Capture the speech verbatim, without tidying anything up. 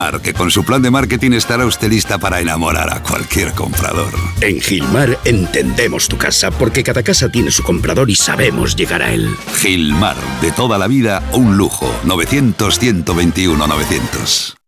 que con su plan de marketing estará usted lista para enamorar a cualquier comprador. En Gilmar entendemos tu casa, porque cada casa tiene su comprador y sabemos llegar a él. Gilmar, de toda la vida, un lujo. novecientos, ciento veintiuno, novecientos.